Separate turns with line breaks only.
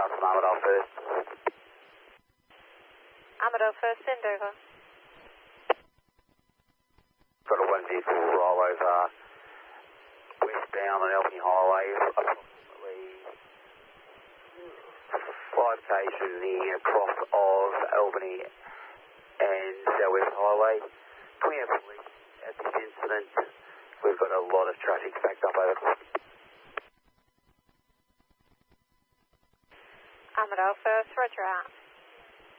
out from Armadale first.
Armadale first, send over.
Got a one vehicle roll over westbound on Albany Highway, approximately 5 k's through the cross of Albany and Southwest Highway. Can we have police at this incident? We've got a lot of traffic backed up over.
Armadale first, roger out.